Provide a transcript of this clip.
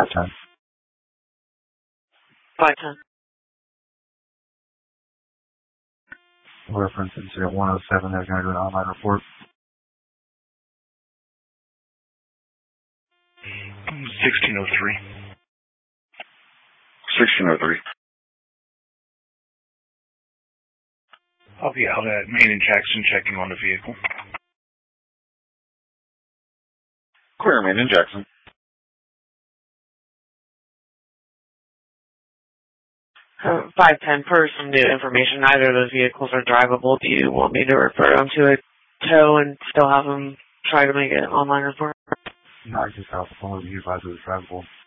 510. 510. Reference incident 107, they're going to do an online report. 1603. 1603. I'll be out at Main and Jackson checking on the vehicle. Clear, Main and Jackson. Uh, 510 per some new information. Neither of those vehicles are drivable. Do you want me to refer them to a tow and still have them try to make an online report? No, I just got off the phone with you guys. It was drivable.